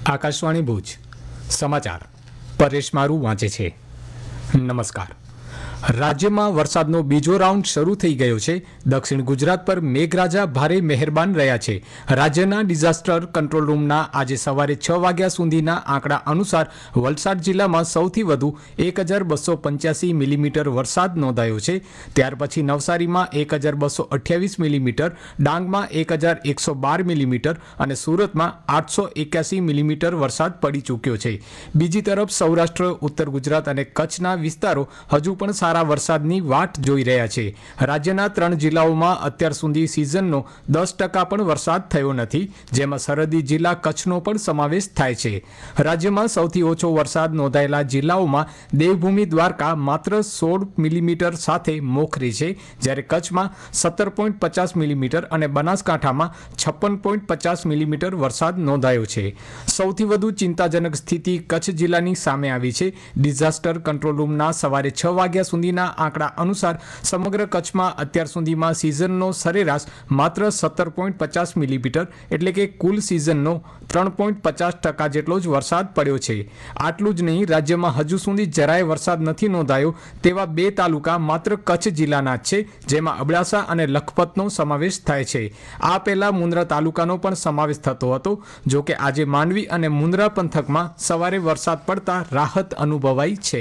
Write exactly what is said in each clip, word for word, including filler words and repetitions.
આકાશવાણી ભુજ સમાચાર પરેશ મારું વાંચે છે. નમસ્કાર. રાજ્યમાં વરસાદનો બીજો રાઉન્ડ શરૂ થઈ ગયો છે. દક્ષિણ ગુજરાત પર મેઘરાજા ભારે મહેરબાન રહ્યા છે. રાજ્યના ડિઝાસ્ટર કંટ્રોલ રૂમના આજે સવારે છ વાગ્યા સુધીના આંકડા અનુસાર વલસાડ જિલ્લામાં સૌથી વધુ એક હજાર બસો પંચ્યાસી મિલીમીટર વરસાદ નોંધાયો છે. ત્યાર પછી નવસારીમાં એક હજાર બસો અઠ્યાવીસ મિલીમીટર, ડાંગમાં એક હજાર એકસો બાર મિલીમીટર અને સુરતમાં આઠસો એક્યાસી મિલીમીટર વરસાદ પડી ચૂક્યો છે. બીજી તરફ સૌરાષ્ટ્ર, ઉત્તર ગુજરાત અને કચ્છના વિસ્તારો હજુ પણ સારા વરસાદની વાટ જોઈ રહ્યા છે. રાજ્યના ત્રણ જિલ્લાઓમાં અત્યાર સુધી સિઝનનો દસ ટકા પણ વરસાદ થયો નથી, જેમાં સરહદી જિલ્લા કચ્છનો પણ સમાવેશ થાય છે. રાજ્યમાં સૌથી ઓછો વરસાદ નોંધાયેલા જિલ્લાઓમાં દેવભૂમિ દ્વારકા માત્ર સોળ મિલીમીટર સાથે મોખરે છે, જ્યારે કચ્છમાં સત્તર પોઈન્ટ પચાસ મિલીમીટર અને બનાસકાંઠામાં છપ્પન પોઈન્ટ પચાસ મિલીમીટર વરસાદ નોંધાયો છે. સૌથી વધુ ચિંતાજનક સ્થિતિ કચ્છ જિલ્લાની સામે આવી છે. ડિઝાસ્ટર કંટ્રોલ રૂમના સવારે છ વાગ્યા સુધીના આંકડા અનુસાર સમગ્ર કચ્છમાં અત્યાર સુધીમાં સિઝનનો સરેરાશ માત્ર સત્તર પોઈન્ટ પચાસ મિલીમીટર એટલે કે કુલ સિઝનનો ત્રણ પોઈન્ટ પચાસ ટકા જેટલો જ વરસાદ પડ્યો છે. આટલું જ નહીં, રાજ્યમાં હજુ સુધી જરાય વરસાદ નથી નોંધાયો તેવા બે તાલુકા માત્ર કચ્છ જિલ્લાના જ છે, જેમાં અબડાસા અને લખપતનો સમાવેશ થાય છે. આ પહેલા મુન્દ્રા તાલુકાનો પણ સમાવેશ થતો હતો. જો કે આજે માંડવી અને મુન્દ્રા પંથકમાં સવારે વરસાદ પડતા રાહત અનુભવાઈ છે.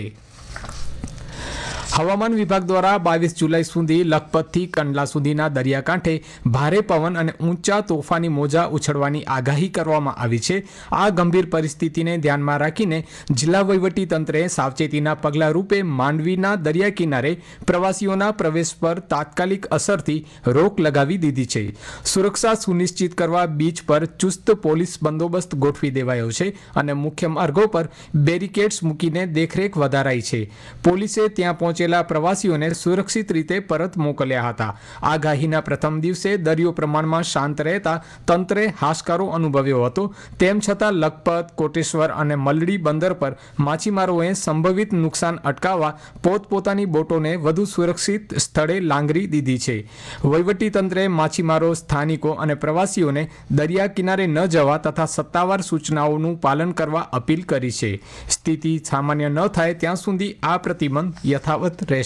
હવામાન વિભાગ દ્વારા બાવીસ જુલાઈ સુધી લખપતથી કંડલા સુધીના દરિયાકાંઠે ભારે પવન અને ઊંચા તોફાની મોજા ઉછળવાની આગાહી કરવામાં આવી છે. આ ગંભીર પરિસ્થિતિને ધ્યાનમાં રાખીને જિલ્લા વહીવટી તંત્રે સાવચેતીના પગલાં રૂપે માંડવીના દરિયા કિનારે પ્રવાસીઓના પ્રવેશ પર તાત્કાલિક અસરથી રોક લગાવી દીધી છે. સુરક્ષા સુનિશ્ચિત કરવા બીચ પર ચુસ્ત પોલીસ બંદોબસ્ત ગોઠવી દેવાયો છે અને મુખ્ય માર્ગો પર બેરિકેડ્સ મૂકીને દેખરેખ વધારાઈ છે. પોલીસે ત્યાં પહોંચે પ્રવાસીઓને સુરક્ષિત રીતે પરત મોકલ્યા હતા. આગાહીના પ્રથમ દિવસે દરિયો પ્રમાણમાં શાંત રહેતા તંત્રે હાશકારો અનુભવ્યો હતો. તેમ છતાં લખપત, કોટેશ્વર અને મલડી બંદર પર માછીમારોએ સંભવિત નુકસાન અટકાવવા પોતપોતાની બોટોને વધુ સુરક્ષિત સ્થળે લાંગરી દીધી છે. વહીવટી તંત્રે માછીમારો, સ્થાનિકો અને પ્રવાસીઓને દરિયા કિનારે ન જવા તથા સત્તાવાર સૂચનાઓનું પાલન કરવા અપીલ કરી છે. સ્થિતિ સામાન્ય ન થાય ત્યાં સુધી આ પ્રતિબંધ યથાવત રહેશે.